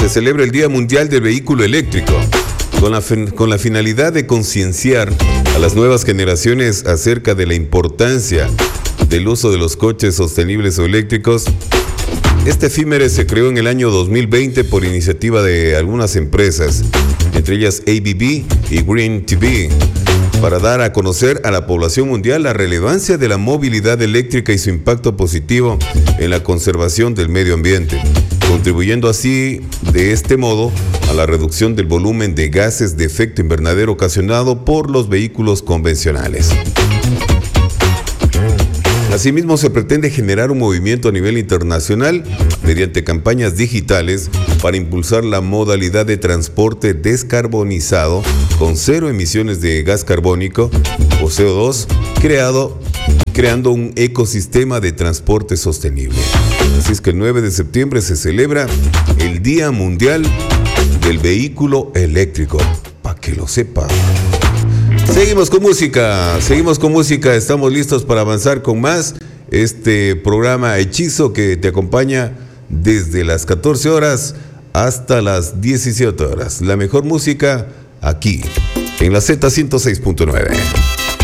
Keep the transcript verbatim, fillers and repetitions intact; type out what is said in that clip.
se celebra el Día Mundial del Vehículo Eléctrico, con la, con la finalidad de concienciar a las nuevas generaciones acerca de la importancia del uso de los coches sostenibles o eléctricos. Este efímere se creó en el año dos mil veinte por iniciativa de algunas empresas, entre ellas A B B y Green T V, para dar a conocer a la población mundial la relevancia de la movilidad eléctrica y su impacto positivo en la conservación del medio ambiente, contribuyendo así de este modo a la reducción del volumen de gases de efecto invernadero ocasionado por los vehículos convencionales. Asimismo, se pretende generar un movimiento a nivel internacional mediante campañas digitales para impulsar la modalidad de transporte descarbonizado con cero emisiones de gas carbónico o C O dos, creado, creando un ecosistema de transporte sostenible. Así es que el nueve de septiembre se celebra el Día Mundial del Vehículo Eléctrico, para que lo sepa. Seguimos con música, seguimos con música, estamos listos para avanzar con más este programa Hechizo que te acompaña desde las catorce horas hasta las diecisiete horas. La mejor música aquí, en la Z ciento seis punto nueve.